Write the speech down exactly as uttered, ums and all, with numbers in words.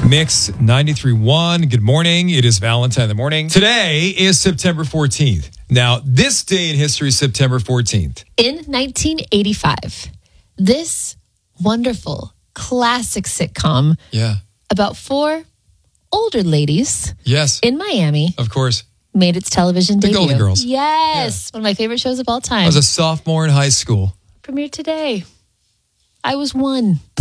Mix ninety-three point one. Good morning. It is Valentine in the morning. Today is September fourteenth. Now, this day in history is September fourteenth. In nineteen eighty-five, this wonderful classic sitcom Yeah. about four older ladies Yes. in Miami Of course. made its television The debut. Golden Girls. Yes. One of my favorite shows of all time. I was a sophomore in high school. Premiered today. I was one.